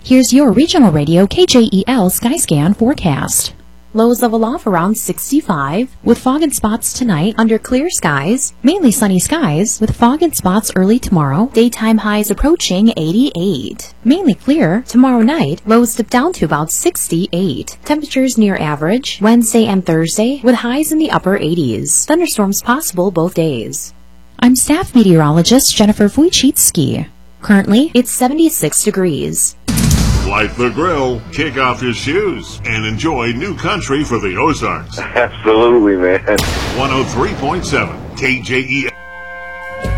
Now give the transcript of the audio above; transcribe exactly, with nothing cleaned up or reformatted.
Here's your regional radio K J E L Skyscan forecast. Lows level off around sixty-five, with fog and spots tonight under clear skies, mainly sunny skies, with fog and spots early tomorrow, daytime highs approaching eighty-eight. Mainly clear, tomorrow night, lows dip down to about sixty-eight. Temperatures near average, Wednesday and Thursday, with highs in the upper eighties. Thunderstorms possible both days. I'm staff meteorologist Jennifer Wojcicki. Currently, it's seventy-six degrees. Light the grill, kick off your shoes, and enjoy new country for the Ozarks. Absolutely, man. one oh three point seven K J E L.